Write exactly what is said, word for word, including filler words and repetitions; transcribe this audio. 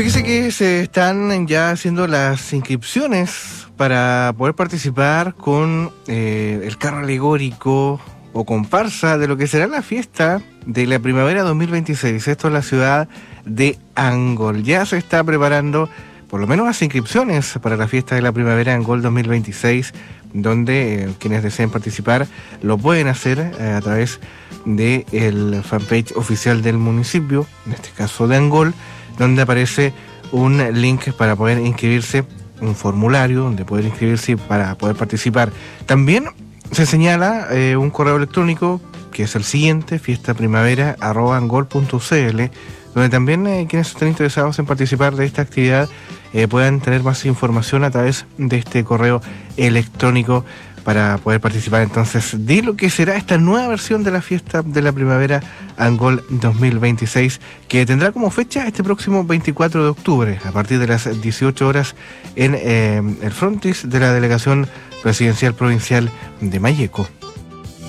Fíjese que se están ya haciendo las inscripciones para poder participar con eh, el carro alegórico o comparsa de lo que será la fiesta de la primavera dos mil veintiséis. Esto es la ciudad de Angol. Ya se está preparando por lo menos las inscripciones para la fiesta de la primavera Angol dos mil veintiséis, donde eh, quienes deseen participar lo pueden hacer eh, a través del fanpage oficial del municipio, en este caso de Angol, donde aparece un link para poder inscribirse, un formulario donde poder inscribirse para poder participar. También se señala eh, un correo electrónico que es el siguiente, fiestaprimavera arroba angol punto cl, donde también eh, quienes estén interesados en participar de esta actividad eh, puedan tener más información a través de este correo electrónico para poder participar entonces de lo que será esta nueva versión de la fiesta de la primavera Angol dos mil veintiséis, que tendrá como fecha este próximo veinticuatro de octubre a partir de las dieciocho horas en eh, el frontis de la Delegación Presidencial Provincial de Malleco.